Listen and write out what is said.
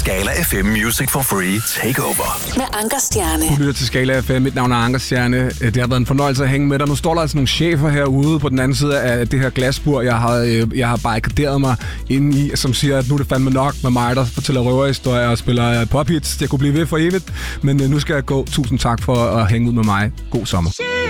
Skala FM Music for Free Takeover. Med Anker Stjerne. Du lytter til Skala FM. Mit navn er Anker Stjerne. Det har været en fornøjelse at hænge med dig. Nu står der altså nogle chefer herude på den anden side af det her glasbur, jeg har barrikaderet mig inde i, som siger, at nu er det fandme nok med mig, der fortæller røverhistorier og spiller pop-hits. Jeg kunne blive ved for evigt, men nu skal jeg gå. Tusind tak for at hænge ud med mig. God sommer.